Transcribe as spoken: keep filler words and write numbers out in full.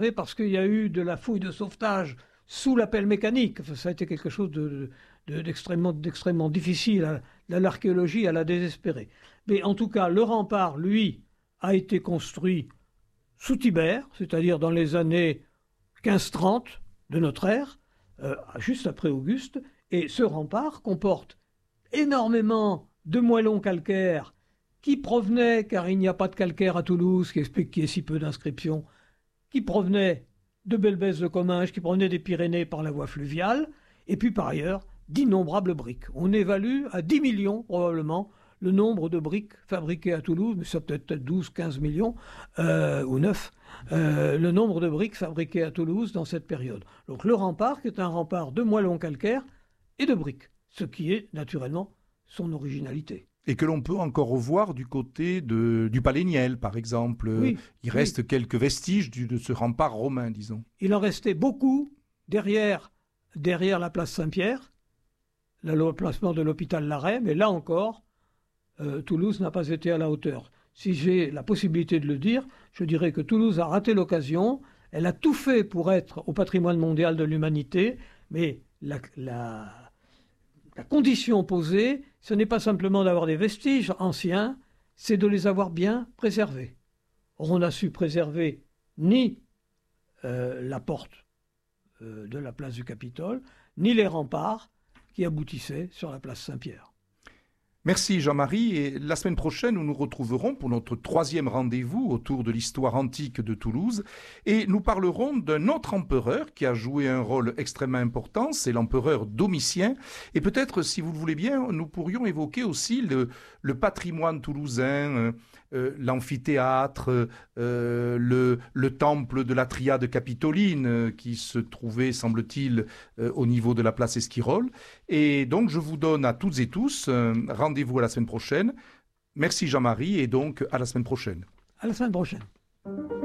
parce qu'il y a eu de la fouille de sauvetage sous la pelle mécanique. Enfin, ça a été quelque chose de, de, d'extrêmement, d'extrêmement difficile. À, à l'archéologie, à la désespérée. Mais en tout cas, le rempart, lui, a été construit sous Tibère, c'est-à-dire dans les années quinze trente de notre ère, euh, juste après Auguste. Et ce rempart comporte énormément de moellons calcaires qui provenaient, car il n'y a pas de calcaire à Toulouse, qui explique qu'il y ait si peu d'inscriptions, qui provenaient de Belbès de Comminges, qui provenaient des Pyrénées par la voie fluviale, et puis par ailleurs, d'innombrables briques. On évalue à dix millions probablement le nombre de briques fabriquées à Toulouse, mais ça peut être douze, quinze millions, euh, ou neuf, euh, le nombre de briques fabriquées à Toulouse dans cette période. Donc le rempart, qui est un rempart de moellons calcaires et de briques, ce qui est naturellement son originalité. Et que l'on peut encore revoir du côté de, du Palais Niel, par exemple. Oui, Il oui. reste quelques vestiges du, de ce rempart romain, disons. Il en restait beaucoup derrière, derrière la place Saint-Pierre, l'emplacement de l'hôpital Larrey, mais là encore, euh, Toulouse n'a pas été à la hauteur. Si j'ai la possibilité de le dire, je dirais que Toulouse a raté l'occasion. Elle a tout fait pour être au patrimoine mondial de l'humanité, mais la, la, la condition posée, ce n'est pas simplement d'avoir des vestiges anciens, c'est de les avoir bien préservés. Or, on n'a su préserver ni euh, la porte euh, de la place du Capitole, ni les remparts qui aboutissaient sur la place Saint-Pierre. Merci Jean-Marie, et la semaine prochaine nous nous retrouverons pour notre troisième rendez-vous autour de l'histoire antique de Toulouse et nous parlerons d'un autre empereur qui a joué un rôle extrêmement important, c'est l'empereur Domitien, et peut-être si vous le voulez bien nous pourrions évoquer aussi le, le patrimoine toulousain, euh, euh, l'amphithéâtre, euh, le, le temple de la triade capitoline euh, qui se trouvait semble-t-il euh, au niveau de la place Esquirol, et donc je vous donne à toutes et tous euh, rendez-vous à la semaine prochaine. Merci Jean-Marie et donc à la semaine prochaine. À la semaine prochaine.